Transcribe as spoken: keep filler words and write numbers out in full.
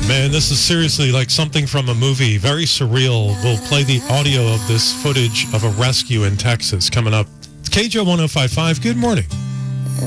Man, this is seriously like something from a movie. Very surreal. We'll play the audio of this footage of a rescue in Texas coming up. It's K J O one oh five point five. Good morning.